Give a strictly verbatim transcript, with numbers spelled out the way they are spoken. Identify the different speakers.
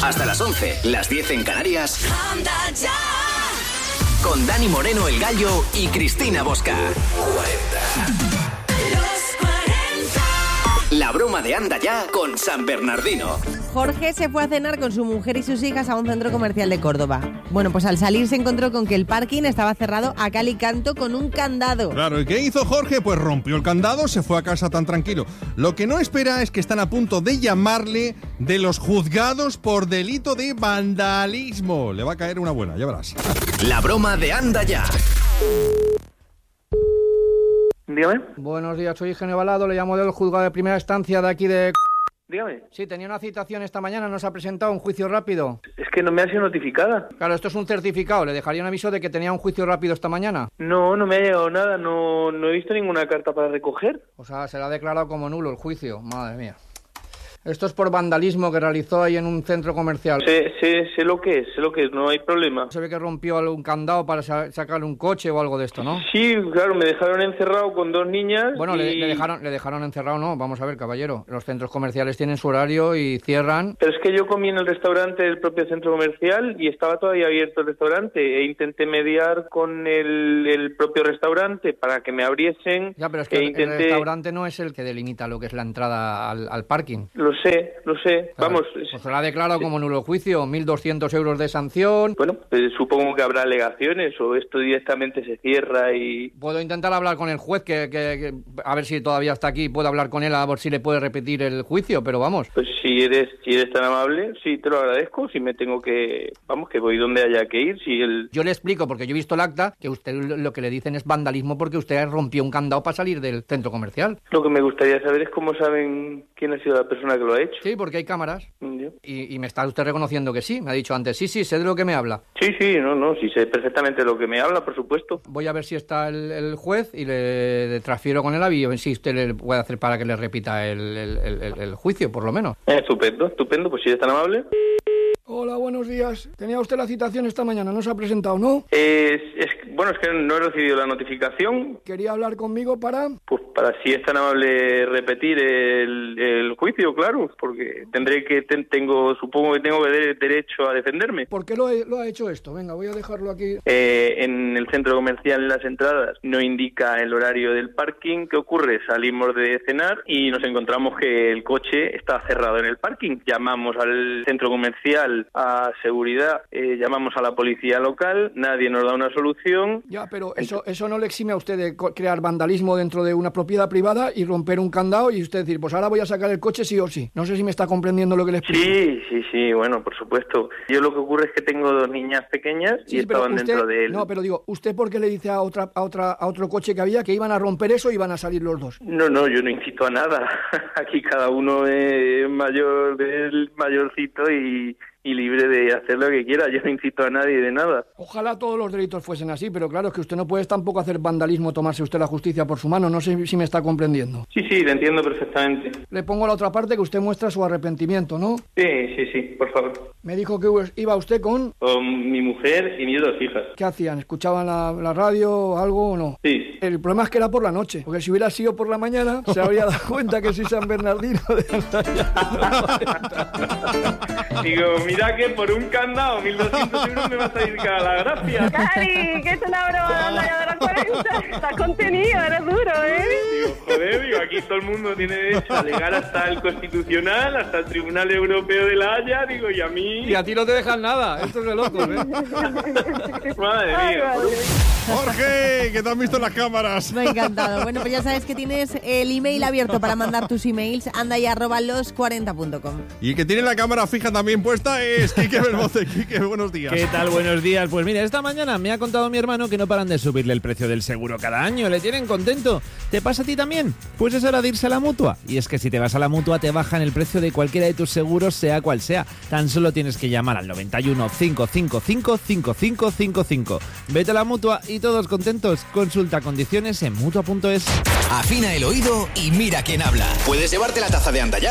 Speaker 1: Hasta las once, las diez en Canarias. Anda ya. Con Dani Moreno, el Gallo, y Cristina Bosca. cuarenta. Los cuarenta. La broma de Anda ya con San Bernardino.
Speaker 2: Jorge se fue a cenar con su mujer y sus hijas a un centro comercial de Córdoba. Bueno, pues al salir se encontró con que el parking estaba cerrado a cal y canto con un candado.
Speaker 3: Claro, ¿y qué hizo Jorge? Pues rompió el candado, se fue a casa tan tranquilo. Lo que no espera es que están a punto de llamarle de los juzgados por delito de vandalismo. Le va a caer una buena, ya verás.
Speaker 1: La broma de Anda ya.
Speaker 4: Dígame.
Speaker 5: Buenos días, soy Eugenio Balado, le llamo del juzgado de primera instancia de aquí de...
Speaker 4: Dígame.
Speaker 5: Sí, tenía una citación esta mañana, nos ha presentado un juicio rápido.
Speaker 4: Es que no me ha sido notificada.
Speaker 5: Claro, esto es un certificado, le dejaría un aviso de que tenía un juicio rápido esta mañana.
Speaker 4: No, no me ha llegado nada, no, no he visto ninguna carta para recoger.
Speaker 5: O sea, se le ha declarado como nulo el juicio, madre mía. Esto es por vandalismo que realizó ahí en un centro comercial.
Speaker 4: Sé, sé, sé lo que es, sé lo que es, no hay problema.
Speaker 5: Se ve que rompió algún candado para sa- sacar un coche o algo de esto, ¿no?
Speaker 4: Sí, claro, me dejaron encerrado con dos niñas.
Speaker 5: Bueno,
Speaker 4: y...
Speaker 5: le, le dejaron le dejaron encerrado, no, vamos a ver, caballero. Los centros comerciales tienen su horario y cierran.
Speaker 4: Pero es que yo comí en el restaurante del propio centro comercial y estaba todavía abierto el restaurante e intenté mediar con el, el propio restaurante para que me abriesen.
Speaker 5: Ya, pero es que
Speaker 4: e
Speaker 5: el,
Speaker 4: intenté...
Speaker 5: el restaurante no es el que delimita lo que es la entrada al, al parking.
Speaker 4: Lo sé, lo sé,
Speaker 5: Claro,
Speaker 4: vamos...
Speaker 5: pues se lo ha declarado como nulo el juicio, mil doscientos euros de sanción.
Speaker 4: Bueno, pues supongo que habrá alegaciones o esto directamente se cierra y...
Speaker 5: Puedo intentar hablar con el juez, que, que, que a ver si todavía está aquí, puedo hablar con él a ver si le puede repetir el juicio, pero vamos.
Speaker 4: Pues si eres si eres tan amable, sí, te lo agradezco, si me tengo que... Vamos, que voy donde haya que ir, si el...
Speaker 5: Yo le explico, porque yo he visto el acta, que usted lo que le dicen es vandalismo porque usted rompió un candado para salir del centro comercial.
Speaker 4: Lo que me gustaría saber es cómo saben quién ha sido la persona que lo ha hecho.
Speaker 5: Sí, porque hay cámaras.
Speaker 4: ¿Ya?
Speaker 5: Y, y me está usted reconociendo que sí, me ha dicho antes, sí, sí, sé de lo que me habla.
Speaker 4: Sí, sí, no, no, sí sé perfectamente lo que me habla, por supuesto.
Speaker 5: Voy a ver si está el, el juez y le, le transfiero con él y a ver si usted le puede hacer para que le repita el, el, el, el juicio, por lo menos.
Speaker 4: Eh, estupendo, estupendo, pues si eres tan amable.
Speaker 5: Hola, buenos días. Tenía usted la citación esta mañana, no se ha presentado, ¿no?
Speaker 4: Eh, es, es, bueno, es que no he recibido la notificación.
Speaker 5: Quería hablar conmigo para...
Speaker 4: Pues para si es tan amable repetir el, el juicio, claro, porque tendré que, ten, tengo, supongo que tengo de, derecho a defenderme.
Speaker 5: ¿Por qué lo, he, lo ha hecho esto? Venga, voy a dejarlo aquí.
Speaker 4: Eh, en el centro comercial, en las entradas, no indica el horario del parking. ¿Qué ocurre? Salimos de cenar y nos encontramos que el coche está cerrado en el parking. Llamamos al centro comercial a seguridad, eh, llamamos a la policía local, nadie nos da una solución.
Speaker 5: Ya, pero eso eso no le exime a usted de co- crear vandalismo dentro de una propiedad privada y romper un candado y usted decir, pues ahora voy a sacar el coche sí o sí. No sé si me está comprendiendo lo que le explico.
Speaker 4: Sí, sí, sí, bueno, por supuesto. Yo lo que ocurre es que tengo dos niñas pequeñas
Speaker 5: Sí,
Speaker 4: y
Speaker 5: sí, pero
Speaker 4: estaban
Speaker 5: usted-
Speaker 4: dentro de él.
Speaker 5: No, pero digo, ¿usted por qué le dice a otra a otra a otro coche que había que iban a romper eso y iban a salir los dos?
Speaker 4: No, no, yo no incito a nada. Aquí cada uno es mayor, es mayorcito y... y libre de hacer lo que quiera, yo no incito a nadie de nada.
Speaker 5: Ojalá todos los delitos fuesen así, pero claro, es que usted no puede tampoco hacer vandalismo, tomarse usted la justicia por su mano, no sé si me está comprendiendo.
Speaker 4: Sí, sí, te entiendo perfectamente.
Speaker 5: Le pongo la otra parte que usted muestra su arrepentimiento, ¿no?
Speaker 4: Sí, sí, sí, por favor.
Speaker 5: Me dijo que iba usted con...
Speaker 4: Con mi mujer y mis dos hijas.
Speaker 5: ¿Qué hacían? ¿Escuchaban la, la radio o algo o no?
Speaker 4: Sí.
Speaker 5: El problema es que era por la noche, porque si hubiera sido por la mañana se habría dado cuenta que soy San Bernardino de
Speaker 4: Digo, mira que por un candado, mil doscientos euros me va a salir cara la gracia.
Speaker 6: Cari, que es una broma, anda ya de los cuarenta. Estás contenido, eres duro, ¿eh?
Speaker 4: Digo, joder, digo, aquí todo el mundo tiene derecho a alegar hasta el Constitucional, hasta el Tribunal Europeo de la Haya, digo, y a mí...
Speaker 5: Y a ti no te dejan nada, esto es de locos, ¿eh?
Speaker 4: Madre
Speaker 6: Ay,
Speaker 4: mía.
Speaker 6: vale.
Speaker 3: Jorge, que te han visto en las cámaras.
Speaker 2: Me ha encantado. Bueno, pues ya sabes que tienes el email abierto para mandar tus emails, anda y arroba los cuarenta punto com.
Speaker 3: Y el que tiene la cámara fija también puesta es Quique Belmonte. Quique, buenos días.
Speaker 7: ¿Qué tal? Buenos días. Pues mira, esta mañana me ha contado mi hermano que no paran de subirle el precio del seguro cada año. Le tienen contento. ¿Te pasa a ti también? Pues es hora de irse a la Mutua. Y es que si te vas a la Mutua te bajan el precio de cualquiera de tus seguros, sea cual sea. Tan solo tienes que llamar al noventa y uno, cinco cinco cinco, cinco cinco cinco cinco. Vete a la Mutua y todos contentos. Consulta condiciones en mutua punto es.
Speaker 1: Afina el oído y mira quién habla. Puedes llevarte la taza de Anda Ya